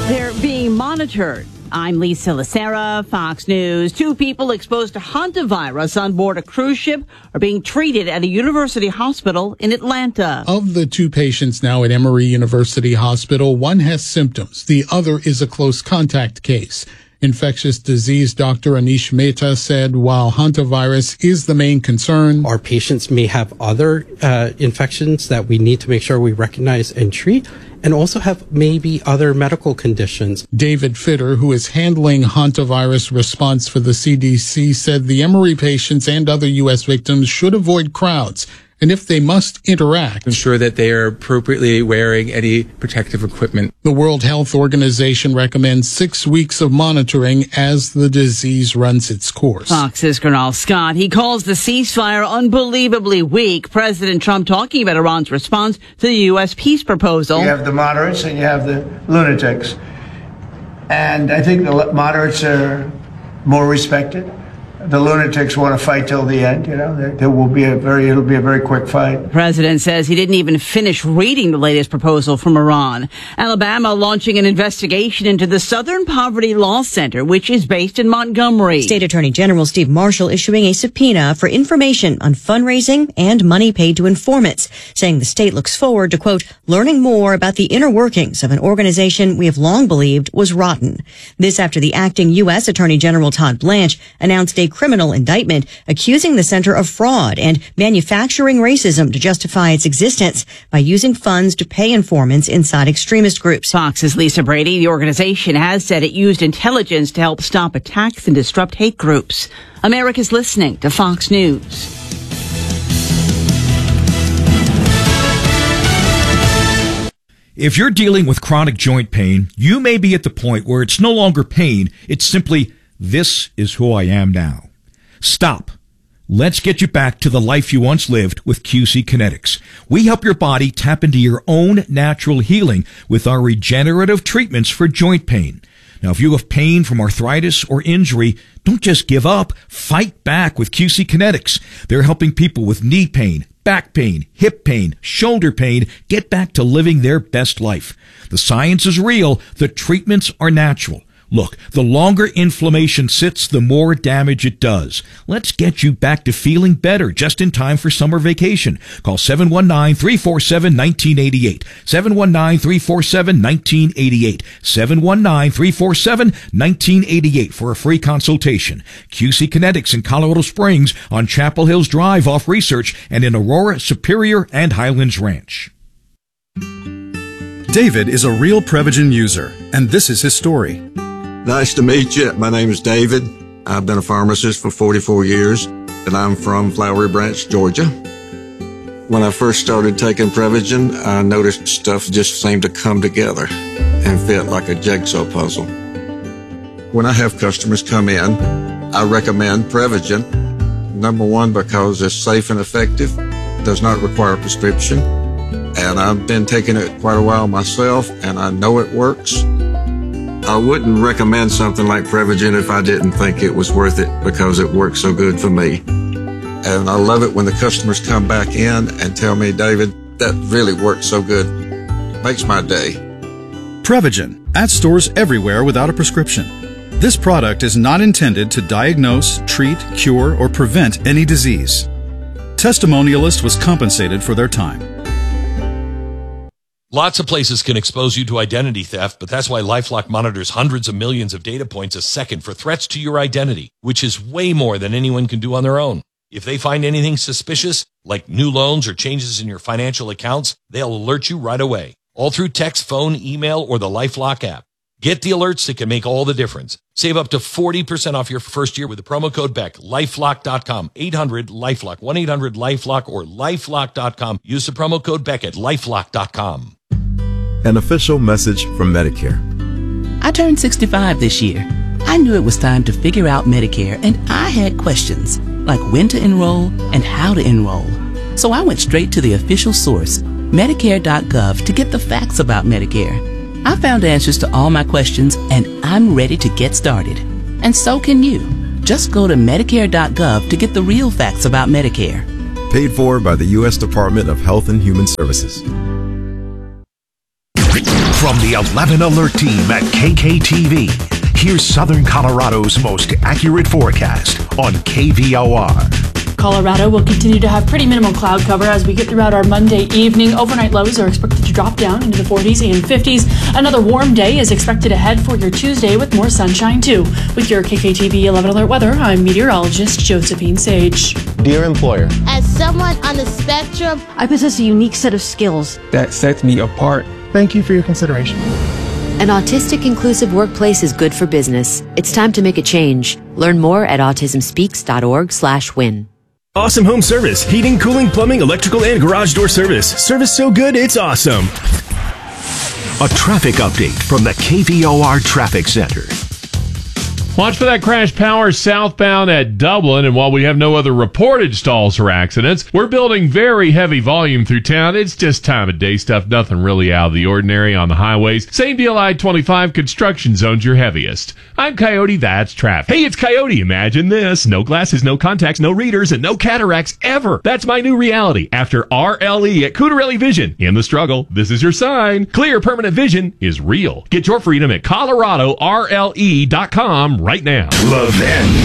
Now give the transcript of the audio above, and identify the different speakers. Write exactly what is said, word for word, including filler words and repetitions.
Speaker 1: They're being monitored. I'm Lisa Lacera, Fox News. Two people exposed to hantavirus on board a cruise ship are being treated at a university hospital in Atlanta.
Speaker 2: Of the two patients now at Emory University Hospital, one has symptoms. The other is a close contact case. Infectious disease doctor Anish Mehta said while hantavirus is the main concern,
Speaker 3: our patients may have other uh, infections that we need to make sure we recognize and treat, and also have maybe other medical conditions.
Speaker 2: David Fitter, who is handling hantavirus response for the C D C, said the Emory patients and other U S victims should avoid crowds. And if they must interact,
Speaker 4: ensure that they are appropriately wearing any protective equipment.
Speaker 2: The World Health Organization recommends six weeks of monitoring as the disease runs its course.
Speaker 1: Fox's Gernal Scott. He calls the ceasefire unbelievably weak. President Trump talking about Iran's response to the U S peace proposal.
Speaker 5: You have the moderates and you have the lunatics. And I think the moderates are more respected. The lunatics want to fight till the end. You know, there, there will be a very, it'll be a very quick fight.
Speaker 1: The president says he didn't even finish reading the latest proposal from Iran. Alabama launching an investigation into the Southern Poverty Law Center, which is based in Montgomery.
Speaker 6: State Attorney General Steve Marshall issuing a subpoena for information on fundraising and money paid to informants, saying the state looks forward to, quote, learning more about the inner workings of an organization we have long believed was rotten. This after the acting U S Attorney General Todd Blanche announced a criminal indictment accusing the center of fraud and manufacturing racism to justify its existence by using funds to pay informants inside extremist groups.
Speaker 1: Fox's Lisa Brady. The organization has said it used intelligence to help stop attacks and disrupt hate groups. America's listening to Fox News.
Speaker 7: If you're dealing with chronic joint pain, you may be at the point where it's no longer pain, it's simply, this is who I am now. Stop. Let's get you back to the life you once lived with Q C Kinetics. We help your body tap into your own natural healing with our regenerative treatments for joint pain. Now, if you have pain from arthritis or injury, don't just give up. Fight back with Q C Kinetics. They're helping people with knee pain, back pain, hip pain, shoulder pain get back to living their best life. The science is real. The treatments are natural. Look, the longer inflammation sits, the more damage it does. Let's get you back to feeling better just in time for summer vacation. Call seven one nine, three four seven, one nine eight eight. seven one nine, three four seven, one nine eight eight. seven one nine, three four seven, one nine eight eight for a free consultation. Q C Kinetics in Colorado Springs on Chapel Hills Drive off Research and in Aurora, Superior, and Highlands Ranch.
Speaker 8: David is a real Prevagen user, and this is his story.
Speaker 9: Nice to meet you. My name is David. I've been a pharmacist for forty-four years, and I'm from Flowery Branch, Georgia. When I first started taking Prevagen, I noticed stuff just seemed to come together and fit like a jigsaw puzzle. When I have customers come in, I recommend Prevagen. Number one, because it's safe and effective, does not require a prescription, and I've been taking it quite a while myself, and I know it works. I wouldn't recommend something like Prevagen if I didn't think it was worth it because it works so good for me. And I love it when the customers come back in and tell me, David, that really works so good. Makes my day.
Speaker 8: Prevagen, at stores everywhere without a prescription. This product is not intended to diagnose, treat, cure, or prevent any disease. Testimonialist was compensated for their time.
Speaker 10: Lots of places can expose you to identity theft, but that's why LifeLock monitors hundreds of millions of data points a second for threats to your identity, which is way more than anyone can do on their own. If they find anything suspicious, like new loans or changes in your financial accounts, they'll alert you right away, all through text, phone, email, or the LifeLock app. Get the alerts that can make all the difference. Save up to forty percent off your first year with the promo code Beck. LifeLock dot com, eight hundred LifeLock, one eight hundred LifeLock, or LifeLock dot com. Use the promo code Beck at LifeLock dot com.
Speaker 11: An official message from Medicare.
Speaker 12: I turned sixty-five this year. I knew it was time to figure out Medicare, and I had questions, like when to enroll and how to enroll. So I went straight to the official source, Medicare dot gov, to get the facts about Medicare. I found answers to all my questions, and I'm ready to get started. And so can you. Just go to Medicare dot gov to get the real facts about Medicare.
Speaker 11: Paid for by the U S Department of Health and Human Services.
Speaker 13: From the eleven Alert team at K K T V, here's Southern Colorado's most accurate forecast on K V O R.
Speaker 14: Colorado will continue to have pretty minimal cloud cover as we get throughout our Monday evening. Overnight lows are expected to drop down into the forties and fifties. Another warm day is expected ahead for your Tuesday with more sunshine too. With your K K T V eleven Alert weather, I'm meteorologist Josephine Sage.
Speaker 15: Dear employer,
Speaker 16: as someone on the spectrum,
Speaker 17: I possess a unique set of skills
Speaker 15: that sets me apart.
Speaker 18: Thank you for your consideration.
Speaker 19: An autistic inclusive workplace is good for business. It's time to make a change. Learn more at autism speaks dot org slash win.
Speaker 20: Awesome Home Service. Heating, cooling, plumbing, electrical, and garage door service. Service so good, it's awesome.
Speaker 13: A traffic update from the K V O R Traffic Center.
Speaker 21: Watch for that crash power southbound at Dublin, and while we have no other reported stalls or accidents, we're building very heavy volume through town. It's just time of day stuff, nothing really out of the ordinary on the highways. Same deal, I twenty-five construction zone's your heaviest. I'm Coyote, that's traffic. Hey, it's Coyote, imagine this. No glasses, no contacts, no readers, and no cataracts ever. That's my new reality after R L E at Cudarelli Vision. In the struggle, this is your sign. Clear permanent vision is real. Get your freedom at Colorado R L E dot com right now.
Speaker 13: Levin